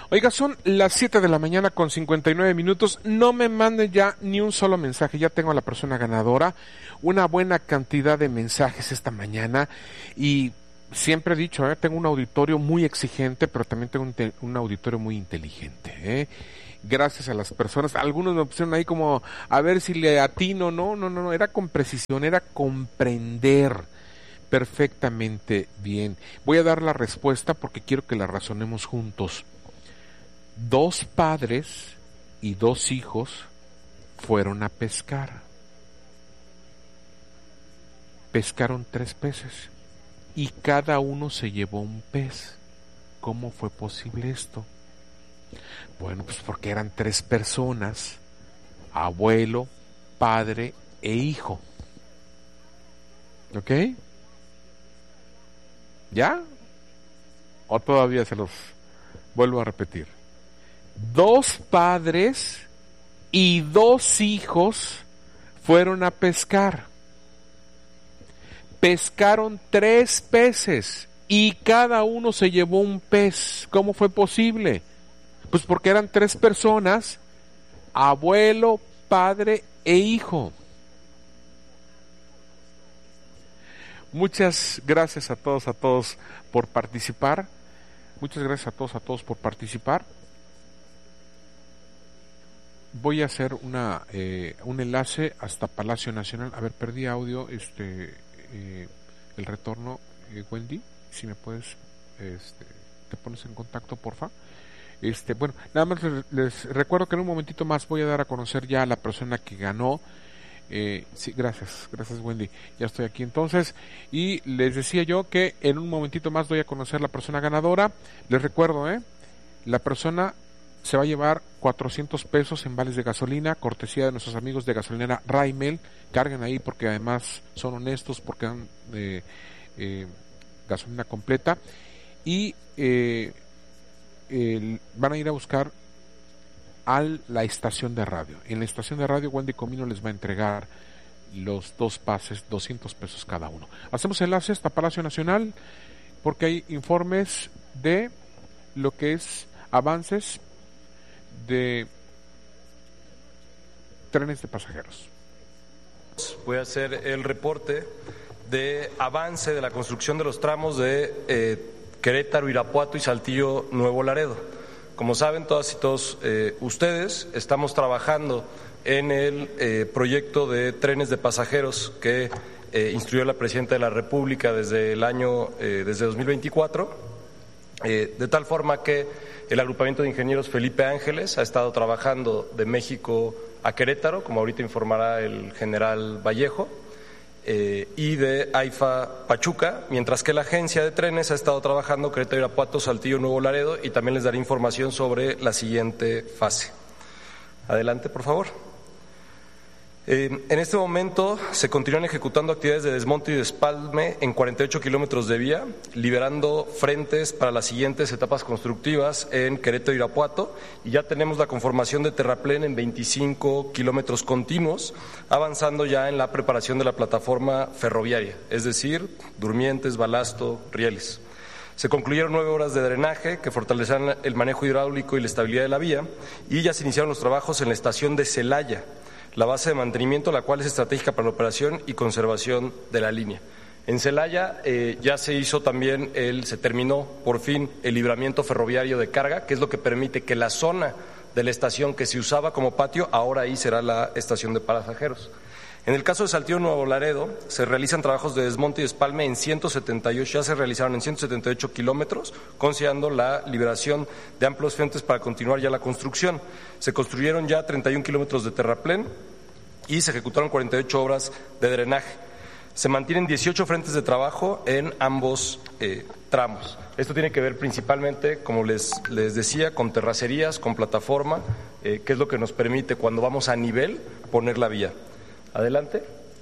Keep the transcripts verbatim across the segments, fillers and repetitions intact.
Oiga, son las siete de la mañana con cincuenta y nueve minutos. No me manden ya ni un solo mensaje. Ya tengo a la persona ganadora. Una buena cantidad de mensajes esta mañana. Y siempre he dicho, ¿eh? tengo un auditorio muy exigente, pero también tengo un, te- un auditorio muy inteligente. ¿eh? Gracias a las personas. Algunos me pusieron ahí como a ver si le atino. No, no, no, no. Era con precisión, era comprender perfectamente bien. Voy a dar la respuesta porque quiero que la razonemos juntos. Dos padres y dos hijos fueron a pescar. Pescaron tres peces y cada uno se llevó un pez. ¿Cómo fue posible esto? Bueno, pues porque eran tres personas, abuelo, padre e hijo. ¿Ok? ¿Ya? ¿O todavía se los vuelvo a repetir? Dos padres y dos hijos fueron a pescar. Pescaron tres peces y cada uno se llevó un pez. ¿Cómo fue posible? Pues porque eran tres personas, abuelo, padre e hijo. Muchas gracias a todos, a todos por participar. Muchas gracias a todos, a todos por participar. Voy a hacer una eh, un enlace hasta Palacio Nacional. A ver, perdí audio, este eh, el retorno, eh, Wendy, si me puedes, este, te pones en contacto, porfa. Este, bueno, nada más les, les recuerdo que en un momentito más voy a dar a conocer ya a la persona que ganó. Eh, sí, gracias, gracias Wendy, ya estoy aquí entonces, y les decía yo que en un momentito más doy a conocer la persona ganadora. Les recuerdo, eh, la persona se va a llevar cuatrocientos pesos en vales de gasolina, cortesía de nuestros amigos de gasolinera Raimel. Carguen ahí porque además son honestos, porque dan eh, eh, gasolina completa, y eh, el, van a ir a buscar a la estación de radio. En la estación de radio Wendy Comino les va a entregar los dos pases, doscientos pesos cada uno. Hacemos enlace hasta Palacio Nacional porque hay informes de lo que es avances de trenes de pasajeros. Voy a hacer el reporte de avance de la construcción de los tramos de eh, Querétaro, Irapuato y Saltillo, Nuevo Laredo. Como saben todas y todos eh, ustedes, estamos trabajando en el eh, proyecto de trenes de pasajeros que eh, instruyó la Presidenta de la República desde el año, eh, desde dos mil veinticuatro, eh, de tal forma que el agrupamiento de ingenieros Felipe Ángeles ha estado trabajando de México a Querétaro, como ahorita informará el general Vallejo, Eh, y de AIFA Pachuca, mientras que la agencia de trenes ha estado trabajando Querétaro, Irapuato, Saltillo, Nuevo Laredo, y también les daré información sobre la siguiente fase. Adelante, por favor. Eh, en este momento se continúan ejecutando actividades de desmonte y despalme en cuarenta y ocho kilómetros de vía, liberando frentes para las siguientes etapas constructivas en Querétaro y Irapuato, y ya tenemos la conformación de terraplén en veinticinco kilómetros continuos, avanzando ya en la preparación de la plataforma ferroviaria, es decir, durmientes, balasto, rieles. Se concluyeron nueve horas de drenaje que fortalecerán el manejo hidráulico y la estabilidad de la vía, y ya se iniciaron los trabajos en la estación de Celaya, la base de mantenimiento, la cual es estratégica para la operación y conservación de la línea. En Celaya eh, ya se hizo también, el, se terminó por fin el libramiento ferroviario de carga, que es lo que permite que la zona de la estación que se usaba como patio, ahora ahí será la estación de pasajeros. En el caso de Saltillo Nuevo Laredo, se realizan trabajos de desmonte y despalme en ciento setenta y ocho, ya se realizaron en ciento setenta y ocho kilómetros, considerando la liberación de amplios frentes para continuar ya la construcción. Se construyeron ya treinta y un kilómetros de terraplén y se ejecutaron cuarenta y ocho obras de drenaje. Se mantienen dieciocho frentes de trabajo en ambos eh, tramos. Esto tiene que ver principalmente, como les, les decía, con terracerías, con plataforma, eh, que es lo que nos permite, cuando vamos a nivel, poner la vía. Adelante.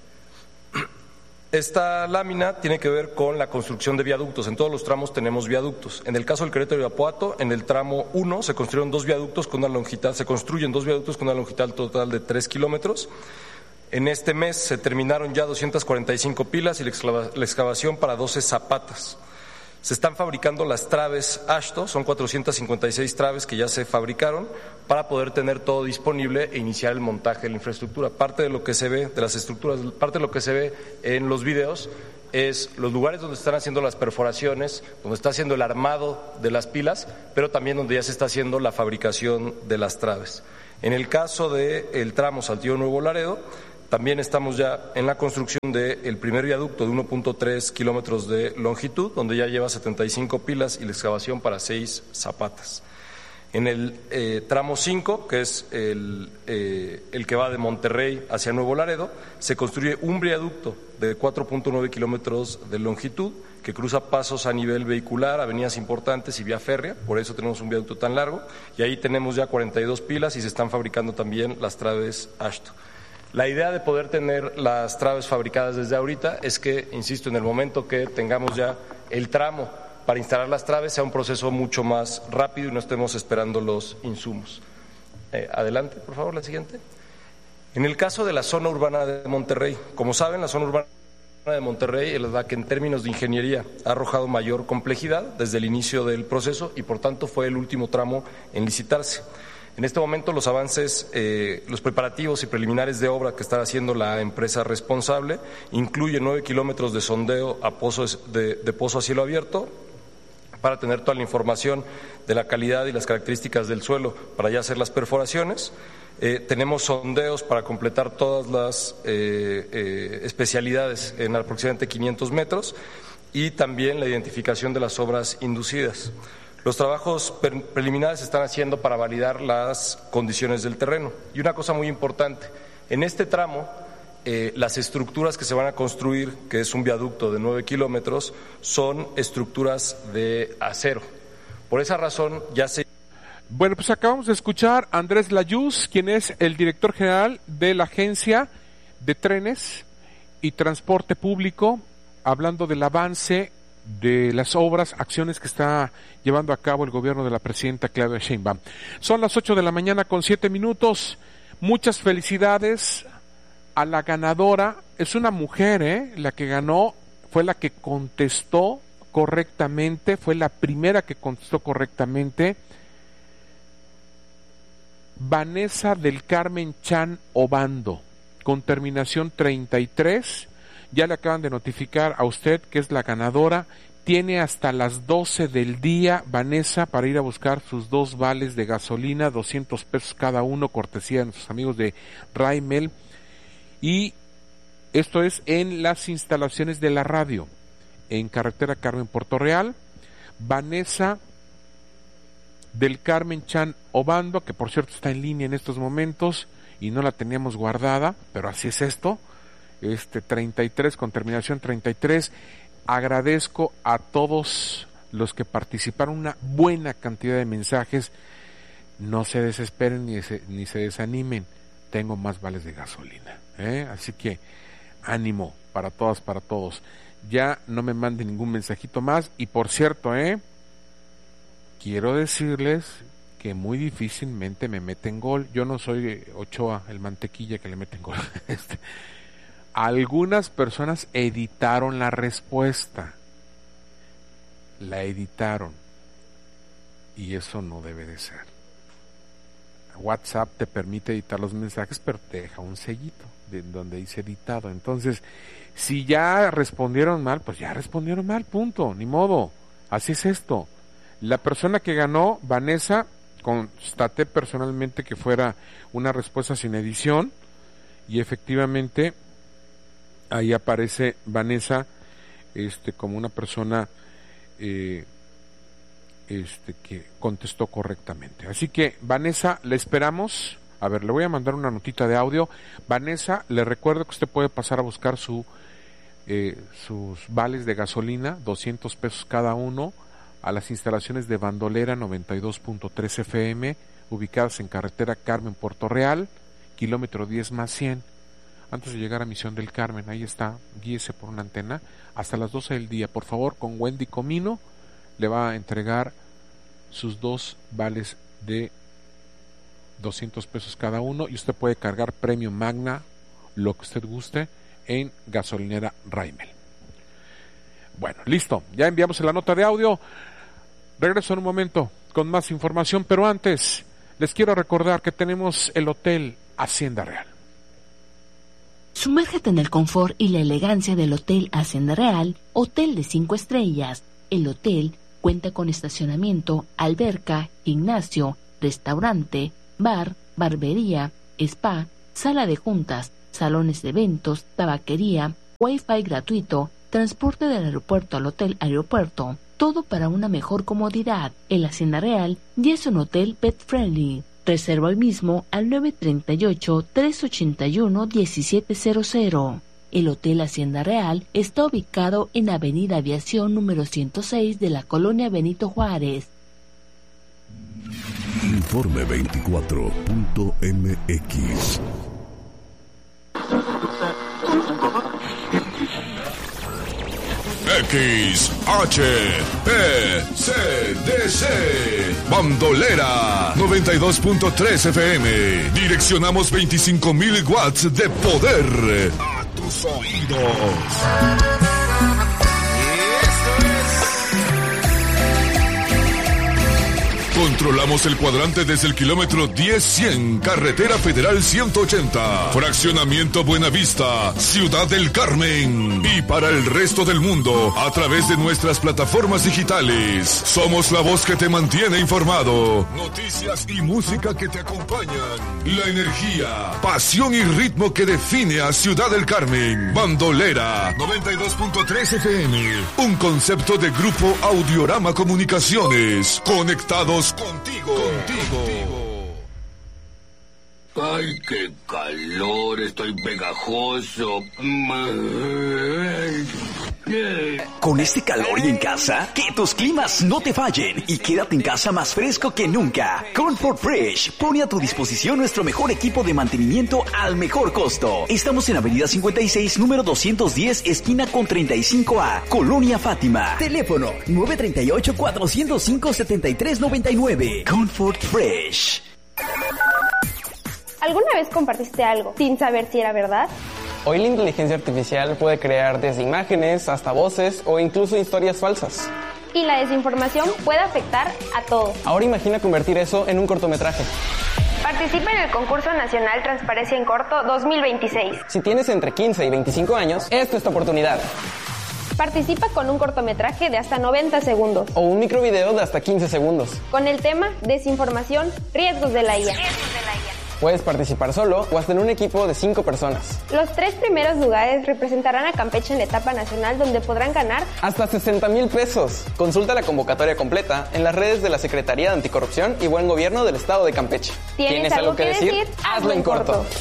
Esta lámina tiene que ver con la construcción de viaductos. En todos los tramos tenemos viaductos. En el caso del Querétaro y Irapuato, en el tramo uno se construyeron dos viaductos con una longitud, se construyen dos viaductos con una longitud total de tres kilómetros. En este mes se terminaron ya doscientas cuarenta y cinco pilas y la excavación para doce zapatas. Se están fabricando las traves Ashto, son cuatrocientas cincuenta y seis traves que ya se fabricaron para poder tener todo disponible e iniciar el montaje de la infraestructura. Parte de lo que se ve, de las estructuras, parte de lo que se ve en los videos es los lugares donde están haciendo las perforaciones, donde está haciendo el armado de las pilas, pero también donde ya se está haciendo la fabricación de las traves. En el caso del tramo Saltillo Nuevo Laredo, también estamos ya en la construcción del primer viaducto de uno punto tres kilómetros de longitud, donde ya lleva setenta y cinco pilas y la excavación para seis zapatas. En el eh, tramo cinco, que es el, eh, el que va de Monterrey hacia Nuevo Laredo, se construye un viaducto de cuatro punto nueve kilómetros de longitud que cruza pasos a nivel vehicular, avenidas importantes y vía férrea, por eso tenemos un viaducto tan largo, y ahí tenemos ya cuarenta y dos pilas y se están fabricando también las traves Ashto. La idea de poder tener las traves fabricadas desde ahorita es que, insisto, en el momento que tengamos ya el tramo para instalar las traves sea un proceso mucho más rápido y no estemos esperando los insumos. Eh, adelante, por favor, la siguiente. En el caso de la zona urbana de Monterrey, como saben, la zona urbana de Monterrey es la que en términos de ingeniería ha arrojado mayor complejidad desde el inicio del proceso y por tanto fue el último tramo en licitarse. En este momento los avances, eh, los preparativos y preliminares de obra que está haciendo la empresa responsable incluyen nueve kilómetros de sondeo a pozos de, de pozo a cielo abierto para tener toda la información de la calidad y las características del suelo para ya hacer las perforaciones. Eh, tenemos sondeos para completar todas las eh, eh, especialidades en aproximadamente quinientos metros y también la identificación de las obras inducidas. Los trabajos preliminares se están haciendo para validar las condiciones del terreno. Y una cosa muy importante, en este tramo, eh, las estructuras que se van a construir, que es un viaducto de nueve kilómetros, son estructuras de acero. Por esa razón ya se... Bueno, pues acabamos de escuchar a Andrés Layuz, quien es el director general de la Agencia de Trenes y Transporte Público, hablando del avance de las obras, acciones que está llevando a cabo el gobierno de la presidenta Claudia Sheinbaum. Son las ocho de la mañana con siete minutos. Muchas felicidades a la ganadora. Es una mujer, ¿eh? La que ganó, fue la que contestó correctamente, fue la primera que contestó correctamente. Vanessa del Carmen Chan Obando, con terminación treinta y tres. Ya le acaban de notificar a usted que es la ganadora. Tiene hasta las doce del día, Vanessa, para ir a buscar sus dos vales de gasolina, doscientos pesos cada uno, cortesía de nuestros amigos de Raimel. Y esto es en las instalaciones de la radio, en carretera Carmen Puerto Real. Vanessa del Carmen Chan Obando, que por cierto está en línea en estos momentos y no la teníamos guardada, pero así es esto. Este treinta y tres con terminación treinta y tres. Agradezco a todos los que participaron, una buena cantidad de mensajes. No se desesperen ni se, ni se desanimen, tengo más vales de gasolina, ¿eh? Así que ánimo para todas, para todos. Ya no me manden ningún mensajito más. Y por cierto, ¿eh? quiero decirles que muy difícilmente me meten gol. Yo no soy Ochoa, el mantequilla que le meten gol. este Algunas personas editaron la respuesta, la editaron, y eso no debe de ser. WhatsApp te permite editar los mensajes, pero te deja un sellito de donde dice editado. Entonces, si ya respondieron mal, pues ya respondieron mal, punto, ni modo. Así es esto. La persona que ganó, Vanessa, constaté personalmente que fuera una respuesta sin edición, y efectivamente ahí aparece Vanessa este como una persona eh, este que contestó correctamente. Así que Vanessa, le esperamos. A ver, le voy a mandar una notita de audio. Vanessa, le recuerdo que usted puede pasar a buscar su eh, sus vales de gasolina, doscientos pesos cada uno, a las instalaciones de Bandolera noventa y dos punto tres F M, ubicadas en carretera Carmen Puerto Real, kilómetro diez más cien. Antes de llegar a Misión del Carmen, ahí está, guíese por una antena, hasta las doce del día, por favor, con Wendy Comino, le va a entregar sus dos vales de doscientos pesos cada uno, y usted puede cargar premio Magna, lo que usted guste, en gasolinera Raimel. Bueno, listo, ya enviamos la nota de audio. Regreso en un momento con más información, pero antes les quiero recordar que tenemos el Hotel Hacienda Real. Sumérgete en el confort y la elegancia del Hotel Hacienda Real, hotel de cinco estrellas. El hotel cuenta con estacionamiento, alberca, gimnasio, restaurante, bar, barbería, spa, sala de juntas, salones de eventos, tabaquería, wifi gratuito, transporte del aeropuerto al hotel aeropuerto, todo para una mejor comodidad. El Hacienda Real ya es un hotel pet friendly. Reserva hoy mismo al nueve tres ocho, tres ocho uno, uno siete cero cero. El Hotel Hacienda Real está ubicado en Avenida Aviación número ciento seis de la colonia Benito Juárez. Informe veinticuatro punto m x. X H P C D C Bandolera noventa y dos punto tres F M. Direccionamos veinticinco mil watts de poder a tus oídos. Controlamos el cuadrante desde el kilómetro diez cien, Carretera Federal ciento ochenta, Fraccionamiento Buenavista, Ciudad del Carmen. Y para el resto del mundo, a través de nuestras plataformas digitales. Somos la voz que te mantiene informado. Noticias y música que te acompañan. La energía, pasión y ritmo que define a Ciudad del Carmen. Bandolera noventa y dos punto tres F M. Un concepto de Grupo Audiorama Comunicaciones. Conectados contigo, contigo. Ay, qué calor, estoy pegajoso. Con este calor y en casa, que tus climas no te fallen y quédate en casa más fresco que nunca. Comfort Fresh pone a tu disposición nuestro mejor equipo de mantenimiento al mejor costo. Estamos en Avenida cincuenta y seis, número doscientos diez, esquina con treinta y cinco A, Colonia Fátima. Teléfono nueve tres ocho, cuatro cero cinco, siete tres nueve nueve. Comfort Fresh. ¿Alguna vez compartiste algo sin saber si era verdad? Hoy la inteligencia artificial puede crear desde imágenes hasta voces o incluso historias falsas. Y la desinformación puede afectar a todos. Ahora imagina convertir eso en un cortometraje. Participa en el concurso nacional Transparencia en Corto dos mil veintiséis. Si tienes entre quince y veinticinco años, esta es tu oportunidad. Participa con un cortometraje de hasta noventa segundos. O un microvideo de hasta quince segundos. Con el tema Desinformación, riesgos de la I A. Puedes participar solo o hasta en un equipo de cinco personas. Los tres primeros lugares representarán a Campeche en la etapa nacional, donde podrán ganar hasta sesenta mil pesos. Consulta la convocatoria completa en las redes de la Secretaría de Anticorrupción y Buen Gobierno del Estado de Campeche. ¿Tienes, ¿Tienes algo que decir? decir? Hazlo en corto. corto.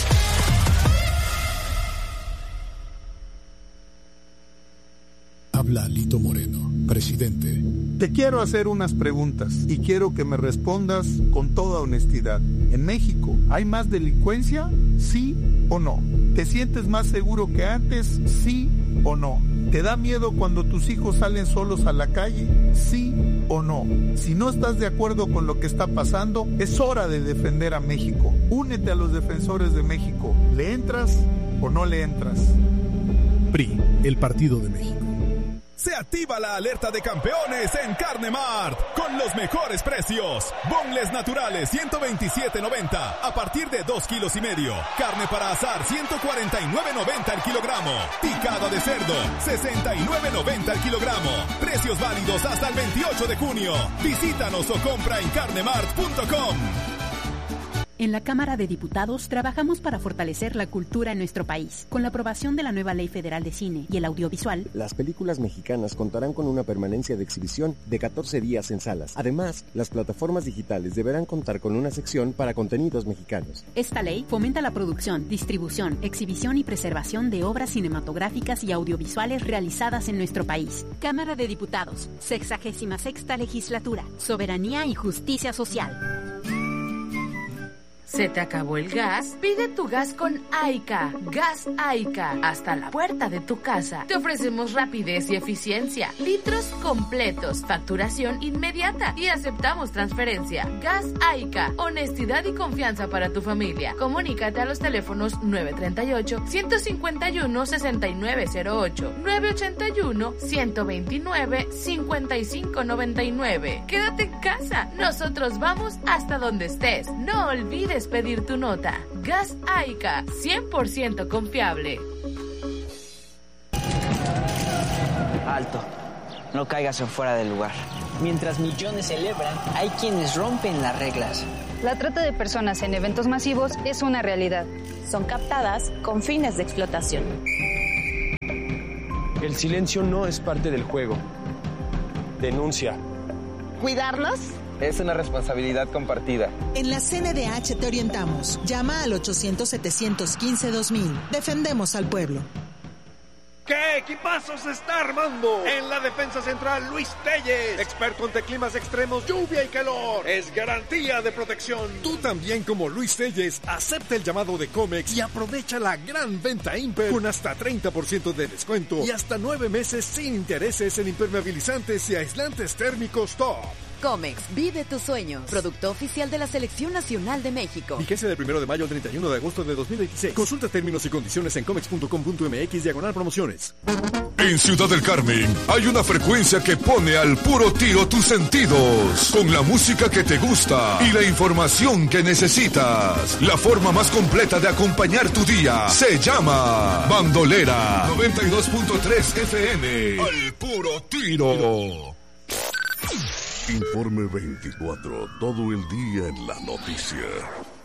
Habla Lito Moreno, presidente. Te quiero hacer unas preguntas y quiero que me respondas con toda honestidad. ¿En México hay más delincuencia? ¿Sí o no? ¿Te sientes más seguro que antes? ¿Sí o no? ¿Te da miedo cuando tus hijos salen solos a la calle? ¿Sí o no? Si no estás de acuerdo con lo que está pasando, es hora de defender a México. Únete a los defensores de México. ¿Le entras o no le entras? P R I, el Partido de México. Se activa la alerta de campeones en Carne Mart con los mejores precios. Boneless naturales ciento veintisiete noventa a partir de dos kilos y medio. Carne para asar ciento cuarenta y nueve noventa al kilogramo. Picada de cerdo sesenta y nueve noventa al kilogramo. Precios válidos hasta el veintiocho de junio. Visítanos o compra en carnemart punto com. En la Cámara de Diputados trabajamos para fortalecer la cultura en nuestro país. Con la aprobación de la nueva Ley Federal de Cine y el Audiovisual, las películas mexicanas contarán con una permanencia de exhibición de catorce días en salas. Además, las plataformas digitales deberán contar con una sección para contenidos mexicanos. Esta ley fomenta la producción, distribución, exhibición y preservación de obras cinematográficas y audiovisuales realizadas en nuestro país. Cámara de Diputados, sexagésima sexta legislatura, soberanía y justicia social. ¿Se te acabó el gas? Pide tu gas con Aica. Gas Aica. Hasta la puerta de tu casa. Te ofrecemos rapidez y eficiencia. Litros completos. Facturación inmediata. Y aceptamos transferencia. Gas Aica. Honestidad y confianza para tu familia. Comunícate a los teléfonos nueve tres ocho, uno cinco uno, seis nueve cero ocho, nueve ocho uno, uno dos nueve, cinco cinco nueve nueve. Quédate en casa. Nosotros vamos hasta donde estés. No olvides pedir tu nota. Gas Aica, cien por ciento confiable. Alto. No caigas en fuera del lugar. Mientras millones celebran, hay quienes rompen las reglas. La trata de personas en eventos masivos es una realidad. Son captadas con fines de explotación. El silencio no es parte del juego. Denuncia. ¿Cuidarnos? Es una responsabilidad compartida. En la C N D H te orientamos. Llama al ochocientos, setecientos quince, dos mil. Defendemos al pueblo. ¿Qué equipazo se está armando? En la defensa central, Luis Telles, experto ante climas extremos, lluvia y calor. Es garantía de protección. Tú también, como Luis Telles, acepta el llamado de Comex y aprovecha la gran venta Imper con hasta treinta por ciento de descuento y hasta nueve meses sin intereses en impermeabilizantes y aislantes térmicos top. Comex, vive tus sueños. Producto oficial de la Selección Nacional de México. Vigencia del primero de mayo al treinta y uno de agosto de dos mil veintiséis. Consulta términos y condiciones en comex punto com punto m x diagonal promociones. En Ciudad del Carmen hay una frecuencia que pone al puro tiro tus sentidos. Con la música que te gusta y la información que necesitas. La forma más completa de acompañar tu día se llama Bandolera noventa y dos punto tres F M. Al puro tiro. Informe veinticuatro, todo el día en la noticia.